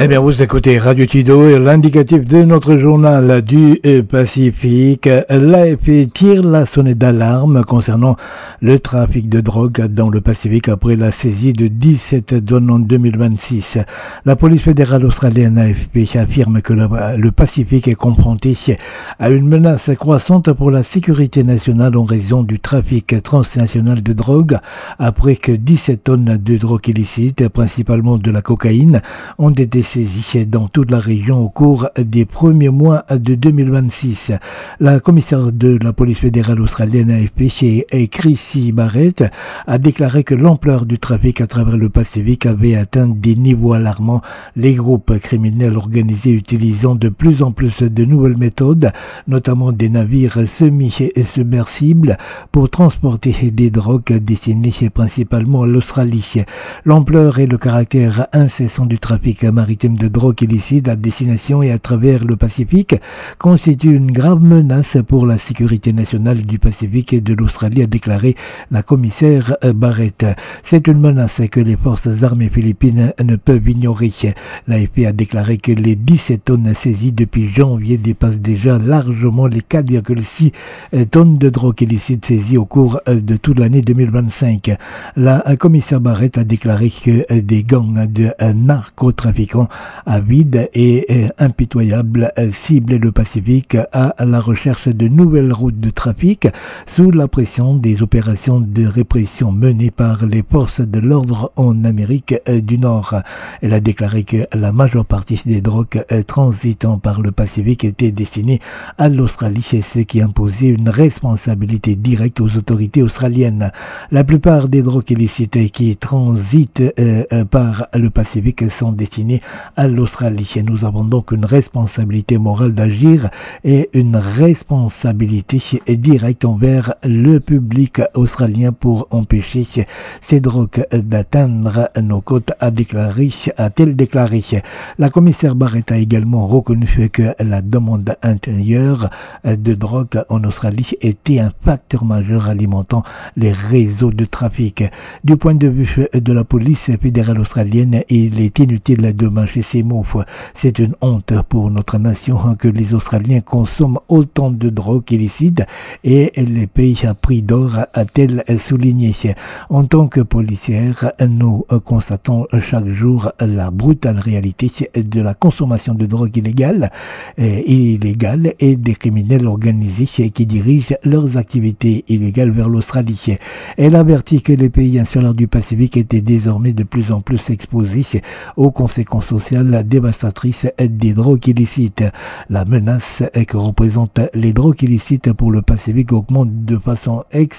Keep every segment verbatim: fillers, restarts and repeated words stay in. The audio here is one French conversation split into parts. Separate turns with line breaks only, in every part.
Eh bien, vous écoutez Radio Tido et l'indicatif de notre journal du Pacifique. L'A F P tire la sonnette d'alarme concernant le trafic de drogue dans le Pacifique après la saisie de dix-sept zones en deux mille vingt-six. La police fédérale australienne A F P affirme que le, le Pacifique est confronté à une menace croissante pour la sécurité nationale en raison du trafic transnational de drogue après que dix-sept tonnes de drogue illicite, principalement de la cocaïne, ont été saisies dans toute la région au cours des premiers mois de deux mille vingt-six. La commissaire de la police fédérale australienne A F P, Chrissy Barrett, a déclaré que l'ampleur du trafic à travers le Pacifique avait atteint des niveaux alarmants, les groupes criminels organisés utilisant de plus en plus de nouvelles méthodes, notamment des navires semi-submersibles pour transporter des drogues destinées principalement à l'Australie. L'ampleur et le caractère incessant du trafic maritime de drogue illicite à destination et à travers le Pacifique constituent une grave menace pour la sécurité nationale du Pacifique et de l'Australie, a déclaré la commissaire Barrett. C'est une menace que les forces armées philippines ne peuvent ignorer. L'A F P a déclaré que les dix-sept tonnes saisies depuis janvier dépassent déjà largement les quatre virgule six tonnes de drogue illicite saisies au cours de toute l'année deux mille vingt-cinq. La commissaire Barrett a déclaré que des gangs de narcotrafiquants avides et impitoyables ciblaient le Pacifique à la recherche de nouvelles routes de trafic sous la pression des opérations de répression menées par les forces de l'ordre en Amérique du Nord. Elle a déclaré que la majeure partie des drogues transitant par le Pacifique étaient destinées à l'Australie, ce qui imposait une responsabilité directe aux autorités australiennes. La plupart des drogues illicites qui transitent euh, par le Pacifique sont destinées à l'Australie. Nous avons donc une responsabilité morale d'agir et une responsabilité directe envers le public australien pour empêcher ces drogues d'atteindre nos côtes, a déclaré, a-t-elle déclaré. La commissaire Barrett a également reconnu que la demande intérieure de drogue en Australie était un facteur majeur alimentant les réseaux de trafic. Du point de vue de la police fédérale australienne, il est inutile de mâcher ces mots. C'est une honte pour notre nation que les Australiens consomment autant de drogue illicite et les payent à prix d'or, a-t-elle souligné. En tant que policière, nous constatons chaque jour la brutale réalité de la consommation de drogue illégale et illégale et des criminels organisés qui dirigent leurs activités illégales vers l'Australie. Elle avertit que les pays insulaires du Pacifique étaient désormais de plus en plus exposés aux conséquences sociales dévastatrices des drogues illicites. La menace que représentent les drogues illicites pour le Pacifique augmente de façon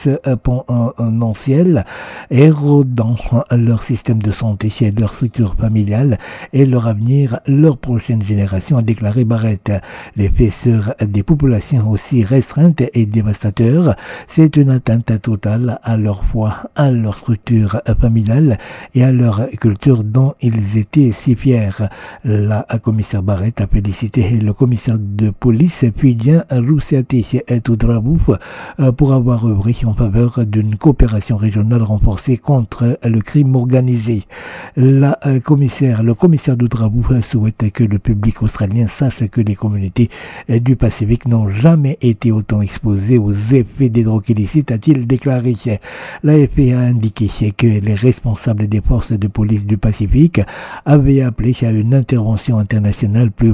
exponentielle, érodant leur système de santé, leur structure familiale et leur avenir, leur prochaine génération, a déclaré Barrett. L'effet sur des populations aussi restreintes et dévastateurs, c'est une atteinte totale à leur foi, à leur structure familiale et à leur culture dont ils étaient si fiers. La commissaire Barrett a félicité le commissaire de police fidjien Rusiati Tudrabu pour avoir œuvré en faveur d'une coopération régionale renforcée contre le crime organisé. La commissaire, le commissaire Tudrabu souhaite que le public australien sache que les communautés du Pacifique n'ont jamais été autant exposées aux effets des drogues illicites, a-t-il déclaré. L'A F P a indiqué que les responsables des forces de police du Pacifique avaient appelé à une intervention internationale plus